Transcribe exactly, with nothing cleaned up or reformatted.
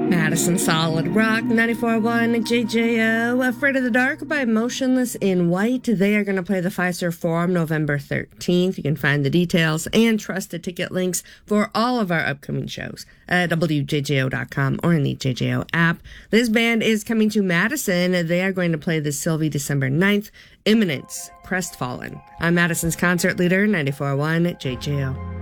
Madison Solid Rock, ninety-four point one J J O. Afraid of the Dark by Motionless in White. They are going to play the Fiserv Forum November thirteenth. You can find the details and trusted ticket links for all of our upcoming shows at W J J O dot com or in the J J O app. This band is coming to Madison. They are going to play the Sylvie December ninth. Imminence, Crestfallen. I'm Madison's concert leader, ninety-four point one J J O.